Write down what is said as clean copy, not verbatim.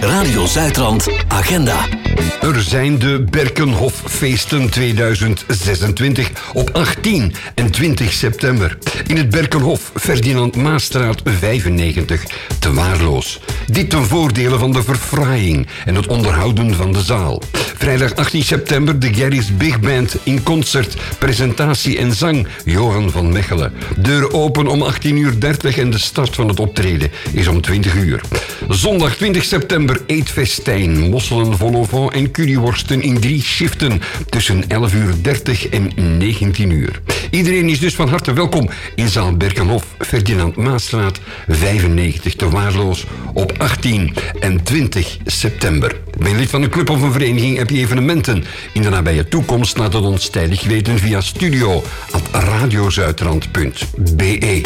Radio Zuidrand Agenda. Er zijn de Berkenhoffeesten 2026 op 18 en 20 september. In het Berkenhof, Ferdinand Maastraat 95, te Waarloos. Dit ten voordele van de verfraaiing en het onderhouden van de zaal. Vrijdag 18 september de Gerry's Big Band in concert, presentatie en zang Johan van Mechelen. Deuren open om 18:30 en de start van het optreden is om 20 uur. Zondag 20 september eetfestijn, mosselen vol au vent en curryworsten in 3 shiften tussen 11:30 en 19 uur. Iedereen is dus van harte welkom in zaal Berkenhof, Ferdinand Maastraat 95 te Waarloos op 18 en 20 september. Ben je lid van een club of een vereniging, heb je evenementen in de nabije toekomst, laat het ons tijdig weten via studio@radiozuidrand.be.